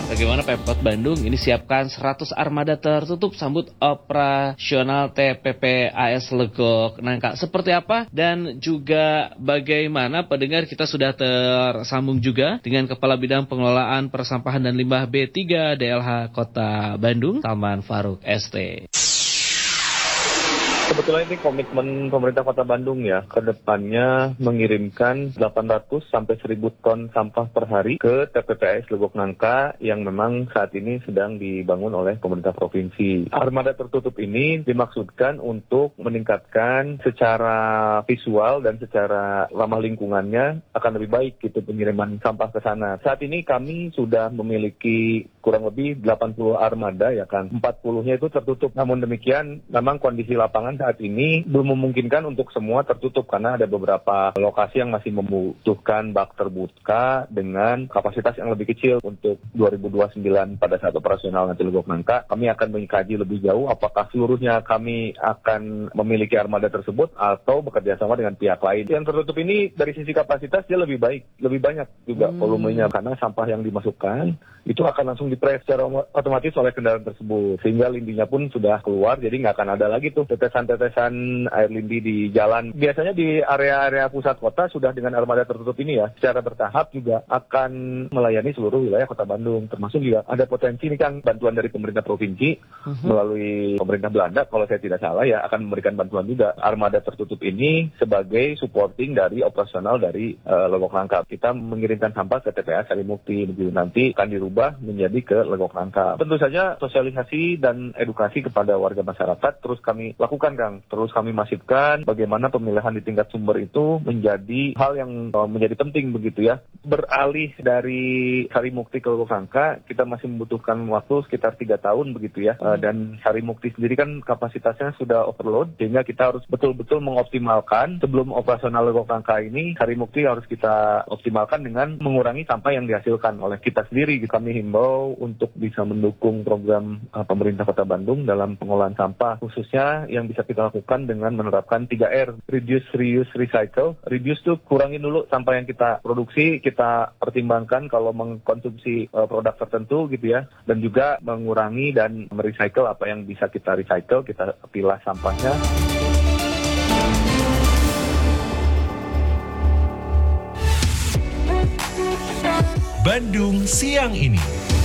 Bagaimana Pemkot Bandung ini siapkan 100 armada tertutup sambut operasional TPPAS Legok Nangka. Seperti apa dan juga bagaimana pendengar, kita sudah tersambung juga dengan Kepala Bidang Pengelolaan Persampahan dan Limbah B3 DLH Kota Bandung, Salman Faruk ST. Kebetulan ini komitmen pemerintah Kota Bandung ya, ke depannya mengirimkan 800 sampai 1000 ton sampah per hari ke TPPAS Legok Nangka yang memang saat ini sedang dibangun oleh pemerintah provinsi. Armada tertutup ini dimaksudkan untuk meningkatkan secara visual dan secara ramah lingkungannya akan lebih baik gitu pengiriman sampah ke sana. Saat ini kami sudah memiliki kurang lebih 80 armada ya kan, 40-nya itu tertutup. Namun demikian memang kondisi lapangan saat ini belum memungkinkan untuk semua tertutup karena ada beberapa lokasi yang masih membutuhkan bak terbuka dengan kapasitas yang lebih kecil. Untuk 2029 pada saat operasional nanti Legok Nangka, kami akan mengkaji lebih jauh apakah seluruhnya kami akan memiliki armada tersebut atau bekerja sama dengan pihak lain. Yang tertutup ini dari sisi kapasitas dia lebih baik, lebih banyak juga volumenya karena sampah yang dimasukkan itu akan langsung dipres secara otomatis oleh kendaraan tersebut sehingga lindinya pun sudah keluar, jadi nggak akan ada lagi tuh tetesan air lindi di jalan. Biasanya di area-area pusat kota sudah dengan armada tertutup ini ya, secara bertahap juga akan melayani seluruh wilayah Kota Bandung. Termasuk juga ada potensi ini kan bantuan dari pemerintah provinsi melalui pemerintah Belanda kalau saya tidak salah ya, akan memberikan bantuan juga. Armada tertutup ini sebagai supporting dari operasional dari Legok Nangka. Kita mengirimkan sampah ke TPA Sarimukti, begitu nanti akan dirubah menjadi ke Legok Nangka. Tentu saja sosialisasi dan edukasi kepada warga masyarakat terus kami lakukan, Kang. Terus kami masifkan bagaimana pemilihan di tingkat sumber itu menjadi hal yang menjadi penting begitu ya. Beralih dari Sarimukti ke Legok Nangka, kita masih membutuhkan waktu sekitar 3 tahun begitu ya. Dan Sarimukti sendiri kan kapasitasnya sudah overload, sehingga kita harus betul-betul mengoptimalkan sebelum operasional Legok Nangka ini. Sarimukti harus kita optimalkan dengan mengurangi sampah yang dihasilkan oleh kita sendiri. Kami himbau untuk bisa mendukung program pemerintah Kota Bandung dalam pengolahan sampah, khususnya yang bisa kita lakukan dengan menerapkan 3R, reduce, reuse, recycle. Reduce tuh kurangin dulu sampah yang kita produksi, kita pertimbangkan kalau mengkonsumsi produk tertentu gitu ya, dan juga mengurangi dan merecycle apa yang bisa kita recycle, kita pilah sampahnya. Bandung Siang Ini.